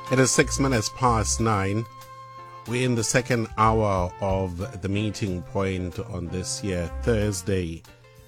It is 6 minutes past 9. We're in the second hour of the meeting point on this year, Thursday.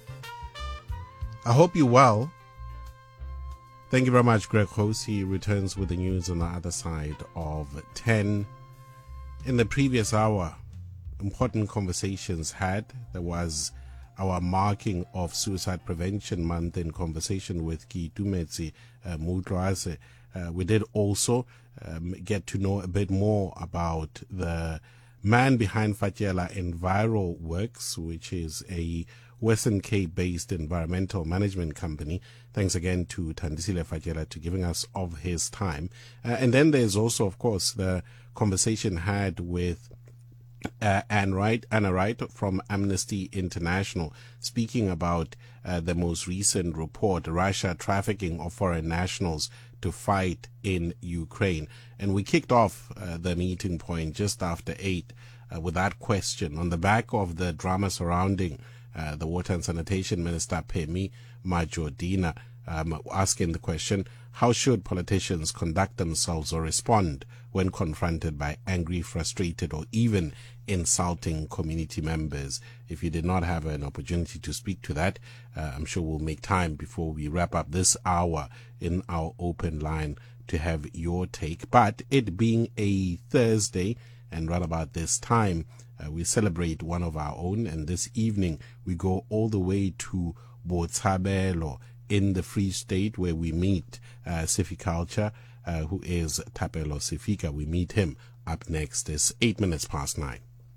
I hope you're well. Thank you very much, Greg Host. He returns with the news on the other side of 10. In the previous hour, important conversations had. There was our marking of Suicide Prevention Month in conversation with Ki Tumetsi Mudrase. We did also get to know a bit more about the man behind Fatjela Enviro Works, which is a Western Cape-based environmental management company. Thanks again to Thandisile Fatjela to giving us of his time. And then there's also, of course, the conversation had with Anna Wright from Amnesty International, speaking about the most recent report, Russia trafficking of foreign nationals to fight in Ukraine. And we kicked off the meeting point just after 8 with that question on the back of the drama surrounding the Water and Sanitation Minister Phemi Majordina, asking the question, how should politicians conduct themselves or respond when confronted by angry, frustrated, or even insulting community members? If you did not have an opportunity to speak to that, I'm sure we'll make time before we wrap up this hour in our open line to have your take. But it being a Thursday, and right about this time, we celebrate one of our own, and this evening we go all the way to Botshabelo in the Free State, where we meet Sificulture, who is Thapelo Sifika. We meet him up next. It's 8 minutes past 9.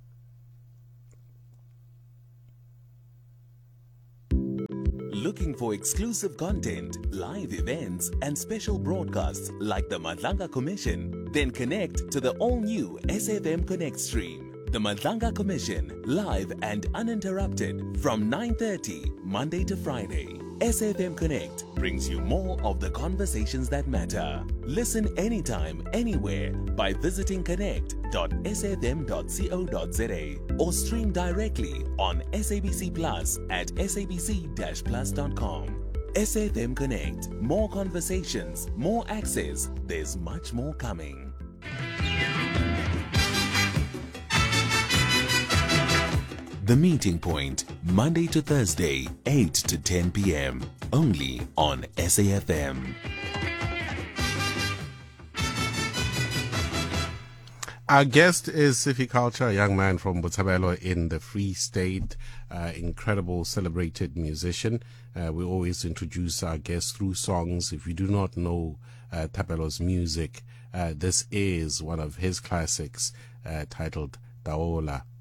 Looking for exclusive content, live events, and special broadcasts like the Madlanga Commission? Then connect to the all-new SFM Connect stream. The Madlanga Commission, live and uninterrupted from 9:30 Monday to Friday. SFM Connect brings you more of the conversations that matter. Listen anytime, anywhere by visiting connect.sfm.co.za or stream directly on SABC Plus at sabc-plus.com. SFM Connect. More conversations, more access. There's much more coming. The Meeting Point, Monday to Thursday, 8 to 10 p.m. Only on SAFM. Our guest is Sificulture, a young man from Botshabelo in the Free State, incredible celebrated musician. We always introduce our guests through songs. If you do not know Thapelo's music, this is one of his classics titled Daola